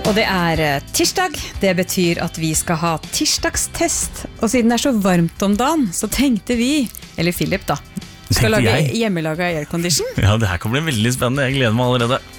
Og det tirsdag, det betyr at vi skal ha tirsdagstest. Og siden det så varmt om dagen, så tenkte vi, eller Philip da, skal lage hjemmelaget aircondition. Ja, det her kan bli veldig spennende, jeg gleder meg allerede.